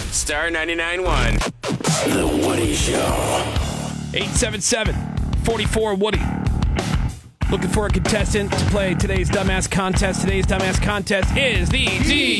Star 99.1. The Woody Show. 877-44-WOODY. Looking for a contestant to play today's Dumbass Contest. Today's Dumbass Contest is the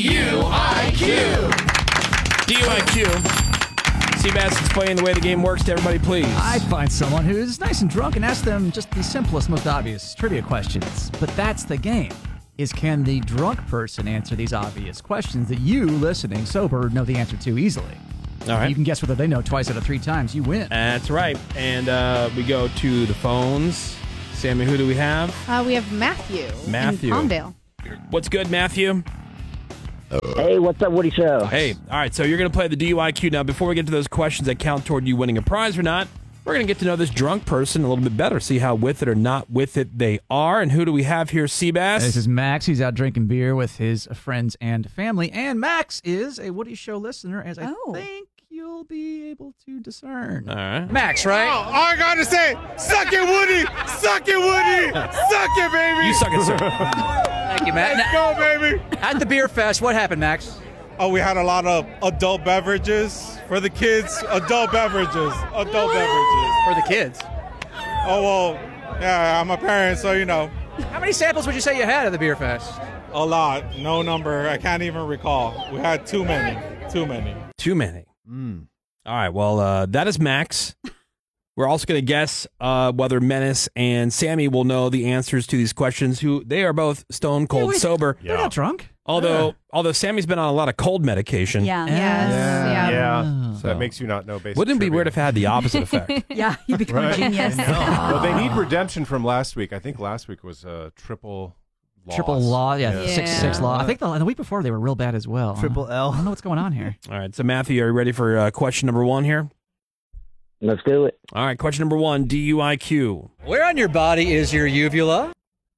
DUIQ. DUIQ. Seabass, explain the way the game works to everybody, please. I'd find someone who's nice and drunk and ask them just the simplest, most obvious trivia questions. But that's the game. Can the drunk person answer these obvious questions that you, listening sober, know the answer to easily? All right. You can guess whether they know twice out of 3 times. You win. That's right. And we go to the phones. Sammy, who do we have? We have Matthew. Matthew. In Palmdale. What's good, Matthew? Hey, what's up, Woody Show? Hey. All right, so you're going to play the DUIQ. Now, before we get to those questions that count toward you winning a prize or not, we're going to get to know this drunk person a little bit better, see how with it or not with it they are. And who do we have here, Seabass? This is Max. He's out drinking beer with his friends and family. And Max is a Woody Show listener, as I think you'll be able to discern. All right. Max, right? Oh, all I gotta say, suck it, Woody! Suck it, Woody! Suck it, baby! You suck it, sir. Thank you, Max. Let's go, baby! At the beer fest, what happened, Max? Oh, we had a lot of adult beverages for the kids. Adult beverages. For the kids. Oh, well, yeah, I'm a parent, so you know. How many samples would you say you had at the beer fest? A lot. No number. I can't even recall. We had too many. Too many. Too many. All right, well, that is Max. We're also going to guess whether Menace and Sammy will know the answers to these questions. They are both stone cold sober. They're not drunk. Although Sammy's been on a lot of cold medication. Yeah. Yes. Yeah. So So- that makes you not know basic Wouldn't it be trivia. weird if it had the opposite effect? Yeah, you become a genius. Well, they need redemption from last week. I think last week was a triple loss. Triple law, yeah, Yeah. 6-6 law. I think the week before they were real bad as well. Triple L. I don't know what's going on here. All right, so Matthew, are you ready for question number 1 here? Let's do it. All right, question number 1, DUIQ. Where on your body is your uvula?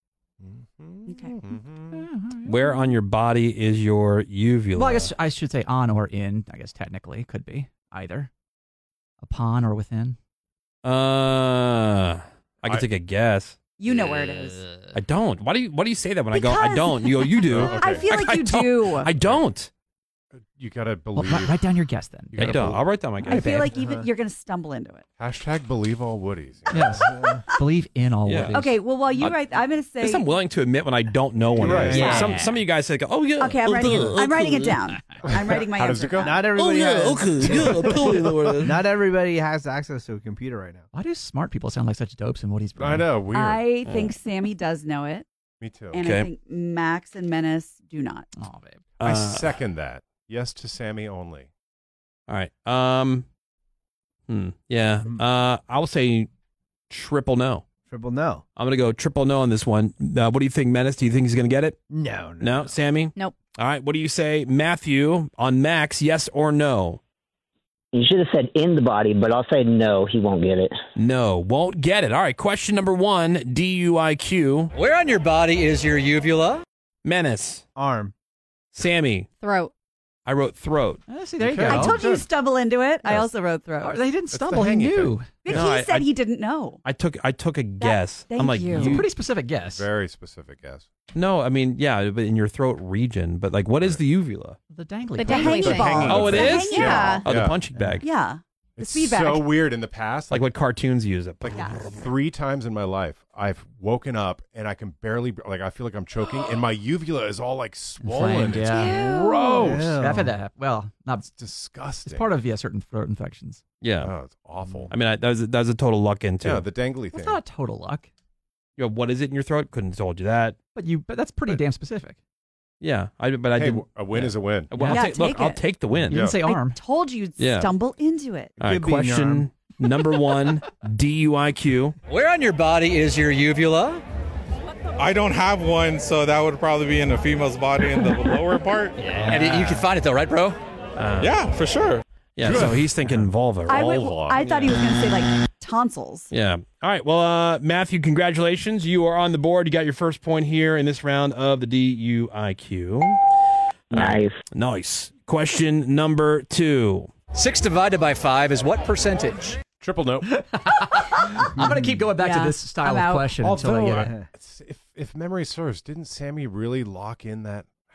Okay. Where on your body is your uvula? Well, I guess I should say on or in. I guess technically could be either upon or within. I can take a guess. You know where it is. I don't. Why do you say that when I go, I don't? You go, you do. I feel like you do. I don't. You gotta Well, believe. write down your guess then. You I gotta don't. I'll write down my guess. I feel like even you're going to stumble into it. Hashtag believe all Woodies. Yes. Believe in all Yeah. Woodies. Okay, well, while you write, I'm going to I guess say. I'm willing to admit when I don't know one. Right. It is. Yeah. Some of you guys say, "Oh yeah." Okay, I'm writing it down. I'm writing my How answer does it go? down. Not everybody has. okay. Not everybody has access to a computer right now. Why do smart people sound like such dopes in Woody's brain? I know. Weird. I think Sammy does know it, Me too. and Okay. I think Max and Menace do not. Oh, babe. I second that. Yes to Sammy only. All right. Yeah. I'll say triple no. Triple no. I'm gonna go triple no on this one. What do you think, Menace? Do you think he's gonna get it? No. No, Sammy. Nope. All right. What do you say, Matthew? On Max, yes or no? You should have said in the body, but I'll say no, he won't get it. No, won't get it. All right. Question number 1, DUIQ. Where on your body is your uvula? Menace, Arm. Sammy. Throat. I wrote throat. See, there you Okay. go. I told you good. stumble into it. I Yes. also wrote Oh, throat. they didn't the stumble. He hanging knew. But No, he I- said he didn't know. I took a guess. thank I'm like, you. It's a pretty specific guess. Very specific guess. No, I mean, yeah, but in your throat region. But like, what is the uvula? The dangly. The part. dangly ball. hanging Oh, it The is? Yeah. Oh, the Yeah. punching bag. Yeah. The It's speed bag. so weird. In the past, Like what cartoons use it. like Yeah. 3 times in my life, I've woken up and I can barely, like, I feel like I'm choking, and my uvula is all like swollen. Inflamed, It's yeah. gross. Ew. I've had that happen. Well, not. It's disgusting. It's part of certain throat infections. Yeah. Oh, it's awful. I mean, that was a total luck into. Yeah, the dangly It's thing. not total luck, You know, what is it in your throat? Couldn't have told you that. but that's pretty damn specific. Yeah, I hey, didn't. a win yeah. is a win. Well, Yeah, look, take I'll it. take the win. You didn't say I arm. told you Yeah. stumble into it. All right, Could be in your question number 1, DUIQ. Where on your body is your uvula? I don't have one, so that would probably be in a female's body in the lower part. And you can find it though, right, bro? Yeah, for sure. Yeah, so he's thinking vulva. I Vulva. thought he was going to say like tonsils. Yeah. All right. Well, Matthew, congratulations. You are on the board. You got your first point here in this round of the DUIQ. Nice. Nice. Question number 2. 6 divided by 5 is what percentage? Triple no. I'm gonna keep going back Yeah, to this style I'm of out. question until I Although, get it. if memory serves, didn't Sammy really lock in that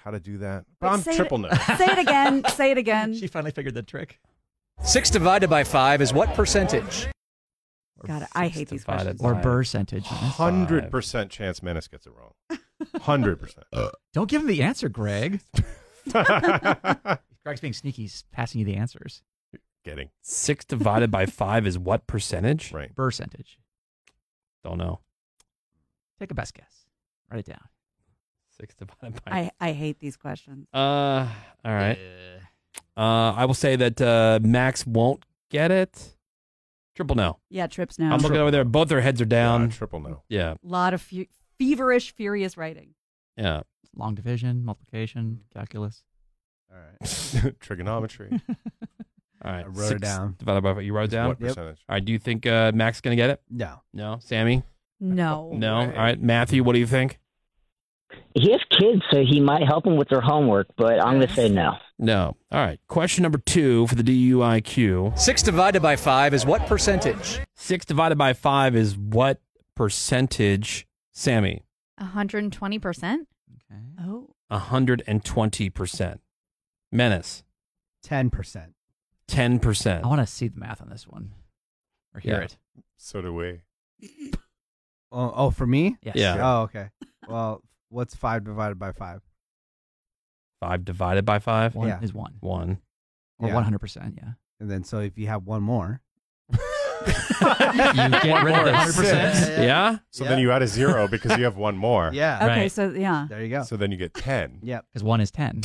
how to do that. But I'm Say triple no. Say it again. Say it again. She finally figured the trick. 6 divided by 5 is what percentage? God, I hate these questions. Or percentage. 100% chance Menace gets it wrong. 100%. Don't give him the answer, Greg. Greg's being sneaky. He's passing you the answers. Getting 6 divided by 5 is what percentage? right. Percentage. Don't know. Take a best guess. Write it down. 6 divided by. I hate these questions. All right. I will say that Max won't get it. Triple no. Yeah, trips now. I'm looking over there. Both their heads are down. Yeah, triple no. Yeah. A lot of feverish, furious writing. Yeah. Long division, multiplication, calculus. All right. Trigonometry. All right. I wrote it 6 down. divided by you wrote it down? What percentage? All right. Do you think Max is going to get it? No. No. Sammy? No. No. All right. Matthew, what do you think? He has kids, so he might help them with their homework, but I'm going to say no. No. All right. Question number 2 for the DUIQ. 6 divided by 5 is what percentage? 6 divided by 5 is what percentage, Sammy? 120%. Okay. Oh. 120%. Menace? 10%. 10%. I want to see the math on this one. Or hear Yeah. it. So do we. Oh, for me? Yes. Yeah. Oh, okay. Well, what's 5 divided by 5? 5 divided by 5? One Yeah. is 1. 1. Or Yeah. 100%, yeah. And then so if you have one more. You get rid of the 100%? Yeah? So then you add a 0 because you have one more. Yeah. Okay, Right. so yeah. There you go. So then you get 10. Yep. Because 1 is 10.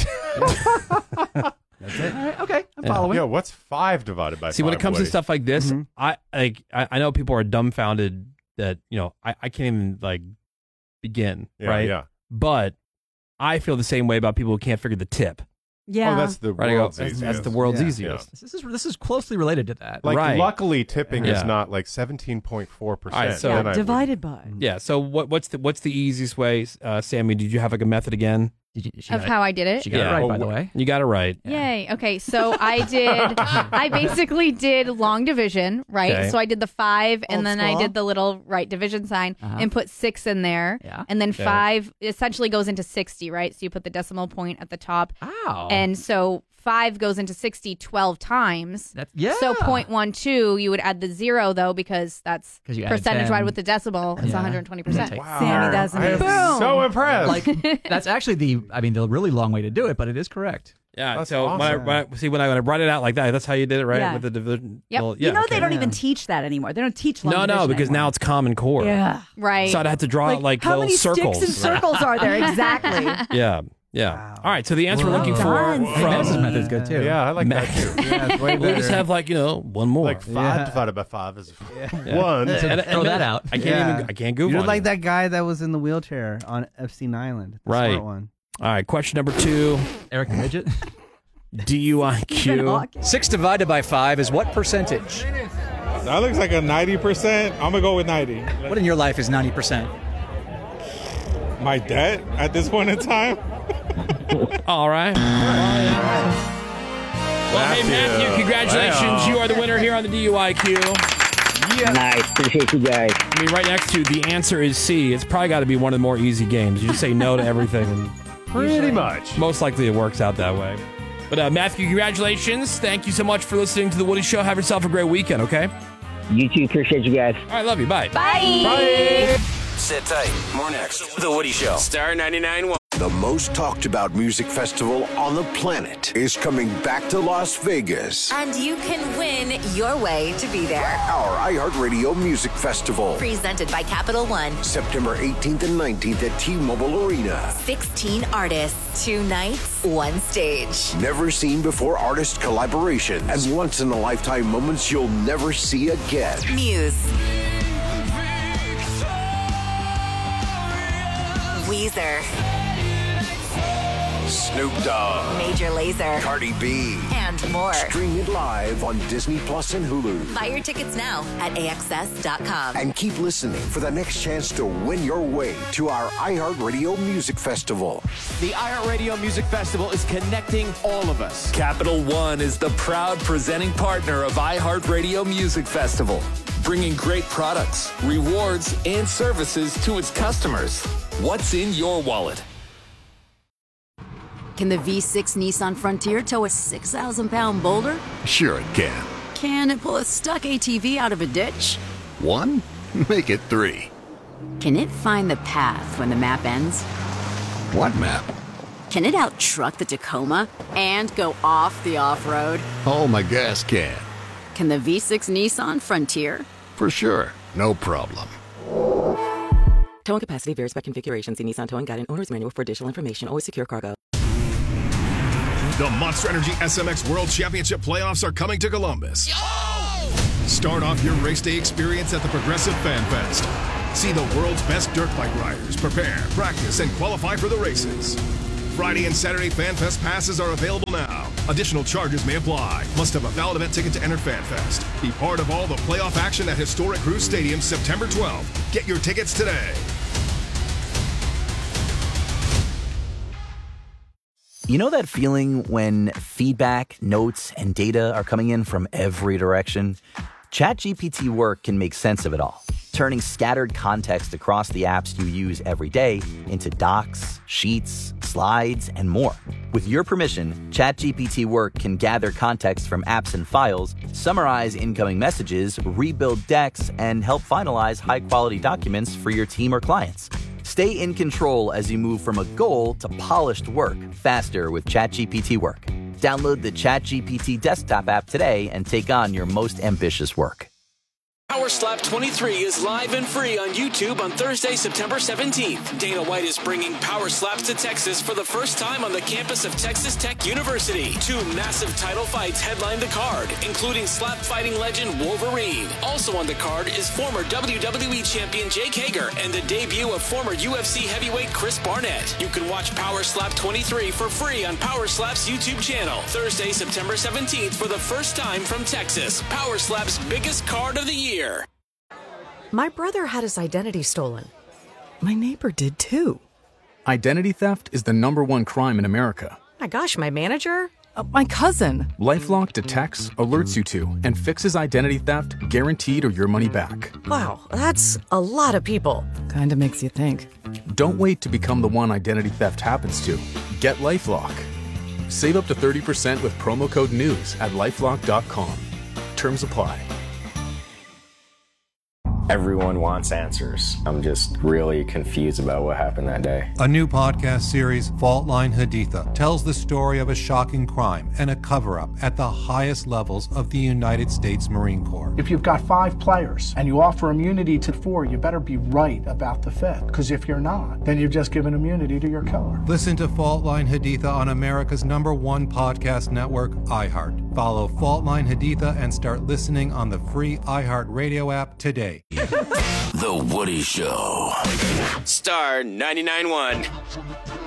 That's it. All right, okay, I'm Yeah. following. Yeah, what's 5 divided by 5? See, when it comes to Woody? stuff like this, Mhm. I know people are dumbfounded that, I can't even, begin, Yeah, right? Yeah. But I feel the same way about people who can't figure the tip. Yeah. Oh, that's the Right? I go, world's that's easiest. the world's Yeah. easiest. This is closely related to that. Like, Right. luckily, tipping Yeah. is not like 17.4%. All right, so- Then I would- divided by. Yeah. So what's the easiest way, Sammy? Did you have a method again? Of how I did it? She got Yeah. it right, Oh, by the way. You got it right. Yay. Okay. So I basically did long division, right? Okay. So I did the 5 and Old then I school. did the little right division sign Uh-huh. and put 6 in there. Yeah. And then Okay. 5 essentially goes into 60, right? So you put the decimal point at the top. Ow. And so 5 goes into 60 12 times. Yeah. So 0.12, you would add the 0 though, because that's 'Cause you added percentage 10. wide with the decimal. It's Yeah. 120%. Take- Wow. Sammy, that's I am amazing. so impressed. Like, that's actually the really long way to do it, but it is correct. Yeah. That's so awesome. when I brought it out like that, that's how you did it, right? Yeah. With the division. Yep. Well, yeah. You know okay. they don't even teach that anymore. They don't teach long No, division because anymore. now it's Common Core. Yeah. Right. So I'd have to draw out like how little many circles. sticks and circles are there exactly? Yeah. Yeah. Wow. All right. So the answer we're looking for Done. Menace's from method's good too. Yeah, I like that too. Yeah, it's way we'll just better. have one more. Like 5 Yeah. divided by 5 is Yeah. 1. And Throw that out. I can't Yeah. even. I can't Google. You're it. like that guy that was in the wheelchair on Epstein Island. The Right. smart one. All right. Question number 2. Eric the Midget. Stephen DUIQ. Hawking. 6 divided by 5 is what percentage? That looks like a 90%. I'm going to go with 90. What in your life is 90%? My debt at this point in time? All right. Well, hey, Matthew, congratulations. Wow. You are the winner here on the DUIQ. Nice. Appreciate you guys. I mean, right next to the answer is C. It's probably got to be one of the more easy games. You just say no to everything, and Pretty much. most likely it works out that way. But Matthew, congratulations. Thank you so much for listening to The Woody Show. Have yourself a great weekend, okay? You too. Appreciate you guys. All right, love you. Bye. Bye. Sit tight. More next. The Woody Show. Star 99.1. The most talked about music festival on the planet is coming back to Las Vegas. And you can win your way to be there. Our iHeartRadio Music Festival. Presented by Capital One. September 18th and 19th at T-Mobile Arena. 16 artists, 2 nights, 1 stage. Never seen before artist collaborations and once in a lifetime moments you'll never see again. Muse. Weezer. Snoop Dogg. Major Lazer. Cardi B. And more. Stream it live on Disney Plus and Hulu. Buy your tickets now at AXS.com. And keep listening for the next chance to win your way to our iHeartRadio Music Festival. The iHeartRadio Music Festival is connecting all of us. Capital One is the proud presenting partner of iHeartRadio Music Festival, bringing great products, rewards, and services to its customers. What's in your wallet? Can the V6 Nissan Frontier tow a 6,000-pound boulder? Sure it can. Can it pull a stuck ATV out of a ditch? 1? Make it 3. Can it find the path when the map ends? What map? Can it out-truck the Tacoma and go off the off-road? Oh, my gas can. Can the V6 Nissan Frontier? For sure. No problem. Towing capacity varies by configuration. See Nissan Towing Guide and Owner's Manual for additional information. Always secure cargo. The Monster Energy SMX World Championship playoffs are coming to Columbus. Start off your race day experience at the Progressive Fan Fest. See the world's best dirt bike riders prepare, practice, and qualify for the races. Friday and Saturday Fan Fest passes are available now. Additional charges may apply. Must have a valid event ticket to enter Fan Fest. Be part of all the playoff action at Historic Cruise Stadium September 12th. Get your tickets today. You know that feeling when feedback, notes, and data are coming in from every direction? ChatGPT Work can make sense of it all, turning scattered context across the apps you use every day into docs, sheets, slides, and more. With your permission, ChatGPT Work can gather context from apps and files, summarize incoming messages, rebuild decks, and help finalize high-quality documents for your team or clients. Stay in control as you move from a goal to polished work faster with ChatGPT Work. Download the ChatGPT desktop app today and take on your most ambitious work. Power Slap 23 is live and free on YouTube on Thursday, September 17th. Dana White is bringing Power Slaps to Texas for the first time on the campus of Texas Tech University. 2 massive title fights headline the card, including slap fighting legend Wolverine. Also on the card is former WWE champion Jake Hager and the debut of former UFC heavyweight Chris Barnett. You can watch Power Slap 23 for free on Power Slap's YouTube channel. Thursday, September 17th for the first time from Texas. Power Slap's biggest card of the year. My brother had his identity stolen. My neighbor did too. Identity theft is the #1 crime in America. My gosh, my manager? My cousin. LifeLock detects, alerts you to, and fixes identity theft guaranteed or your money back. Wow, that's a lot of people. Kinda makes you think. Don't wait to become the one identity theft happens to. Get LifeLock. Save up to 30% with promo code NEWS at LifeLock.com. Terms apply. Everyone wants answers. I'm just really confused about what happened that day. A new podcast series, Fault Line Haditha, tells the story of a shocking crime and a cover-up at the highest levels of the United States Marine Corps. If you've got 5 players and you offer immunity to 4, you better be right about the 5th. Because if you're not, then you've just given immunity to your killer. Listen to Fault Line Haditha on America's #1 podcast network, iHeart. Follow Fault Line Haditha and start listening on the free iHeart Radio app today. The Woody Show. Star 99.1.